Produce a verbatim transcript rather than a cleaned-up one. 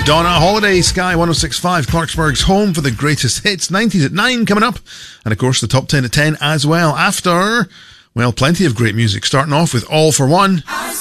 Donna, Holiday, Sky one oh six point five, Clarksburg's home for the greatest hits. nineties at nine coming up. And of course the top ten at ten as well. After, well, plenty of great music. Starting off with All for One.